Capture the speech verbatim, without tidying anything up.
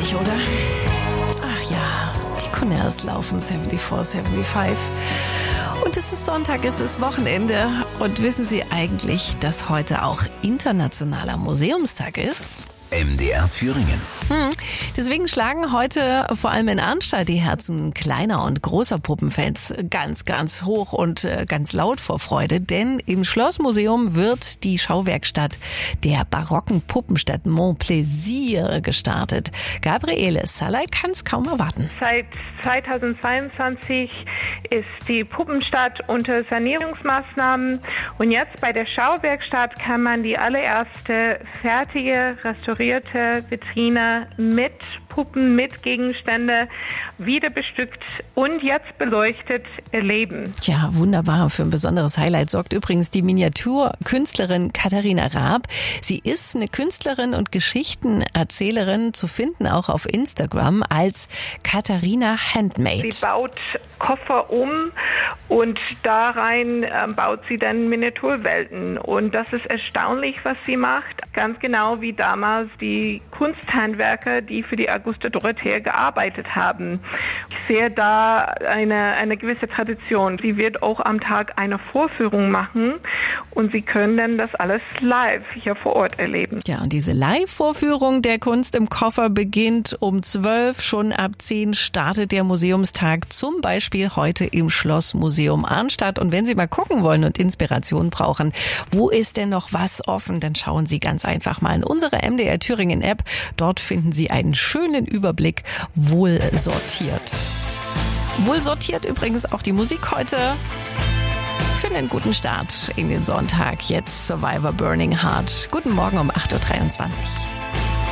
herrlich, oder? Ach ja, die Cornells laufen vierundsiebzig, fünfundsiebzig. Und es ist Sonntag, es ist Wochenende. Und wissen Sie eigentlich, dass heute auch Internationaler Museumstag ist? M D R Thüringen. Hm. Deswegen schlagen heute vor allem in Arnstadt die Herzen kleiner und großer Puppenfans ganz, ganz hoch und ganz laut vor Freude. Denn im Schlossmuseum wird die Schauwerkstatt der barocken Puppenstadt Montplaisir gestartet. Gabriele Salai kann es kaum erwarten. Seit zweitausendzweiundzwanzig ist die Puppenstadt unter Sanierungsmaßnahmen. Und jetzt bei der Schauwerkstatt kann man die allererste fertige, restaurierte Vitrine mit Puppen, mit Gegenstände wieder bestückt und jetzt beleuchtet erleben. Ja, wunderbar. Für ein besonderes Highlight sorgt übrigens die Miniaturkünstlerin Katharina Raab. Sie ist eine Künstlerin und Geschichtenerzählerin, zu finden auch auf Instagram als Katharina Handmade. Sie baut Koffer um und da rein äh, baut sie dann Miniaturwelten. Und das ist erstaunlich, was sie macht. Ganz genau wie damals die Kunsthandwerker, die für die Augusta Dorothea gearbeitet haben. Ich sehe da eine, eine gewisse Tradition. Sie wird auch am Tag eine Vorführung machen und Sie können dann das alles live hier vor Ort erleben. Ja, und diese Live-Vorführung der Kunst im Koffer beginnt um zwölf. Schon ab zehn startet der Museumstag, zum Beispiel heute im Schlossmuseum Arnstadt. Und wenn Sie mal gucken wollen und Inspiration brauchen, wo ist denn noch was offen, dann schauen Sie ganz einfach mal in unsere M D R Thüringen App. Dort finden Sie einen schönen Überblick, wohl sortiert. Wohl sortiert übrigens auch die Musik heute. Für einen guten Start in den Sonntag. Jetzt Survivor Burning Heart. Guten Morgen um acht Uhr dreiundzwanzig.